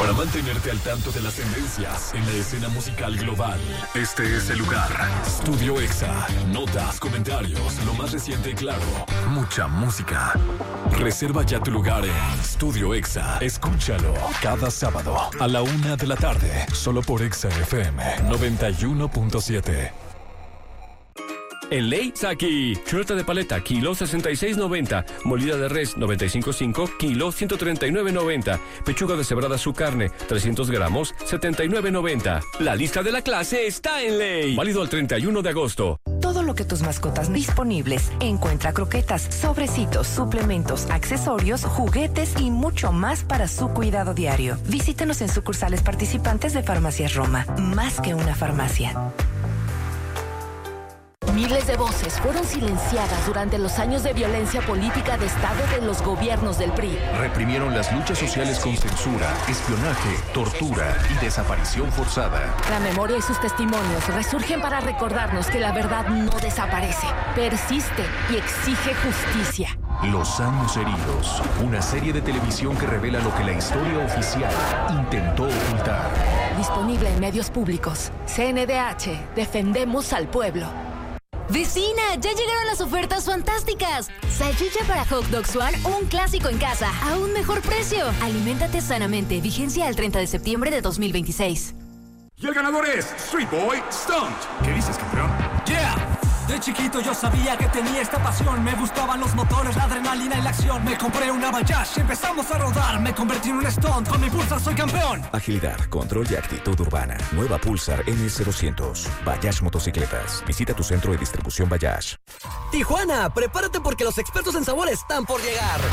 Para mantenerte al tanto de las tendencias en la escena musical global, este es el lugar. Studio Exa. Notas, comentarios, lo más reciente y claro. Mucha música. Reserva ya tu lugar en Studio Exa. Escúchalo cada sábado a la 1 de la tarde, solo por Exa FM 91.7. En Ley, Saki. Chuleta de paleta, kilo 66.90. Molida de res, 95.5, kilo 139.90. Pechuga deshebrada su carne, 300 gramos, 79.90. La lista de la clase está en Ley. Válido al 31 de agosto. Todo lo que tus mascotas disponibles. Encuentra croquetas, sobrecitos, suplementos, accesorios, juguetes y mucho más para su cuidado diario. Visítenos en sucursales participantes de Farmacias Roma. Más que una farmacia. Miles de voces fueron silenciadas durante los años de violencia política de Estado de los gobiernos del PRI. Reprimieron las luchas sociales con censura, espionaje, tortura y desaparición forzada. La memoria y sus testimonios resurgen para recordarnos que la verdad no desaparece, persiste y exige justicia. Los años heridos, una serie de televisión que revela lo que la historia oficial intentó ocultar. Disponible en medios públicos. CNDH, defendemos al pueblo. ¡Vecina! ¡Ya llegaron las ofertas fantásticas! Salchicha para Hot Dogs One, un clásico en casa, a un mejor precio. Aliméntate sanamente. Vigencia el 30 de septiembre de 2026. Y el ganador es Street Boy Stunt. ¿Qué dices, campeón? ¡Yeah! De chiquito yo sabía que tenía esta pasión. Me gustaban los motores, la adrenalina y la acción. Me compré una Bayash y empezamos a rodar. Me convertí en un stunt, con mi Pulsar soy campeón. Agilidad, control y actitud urbana. Nueva Pulsar NS200. Bayash Motocicletas. Visita tu centro de distribución Bayash. Tijuana, prepárate porque los expertos en sabor están por llegar.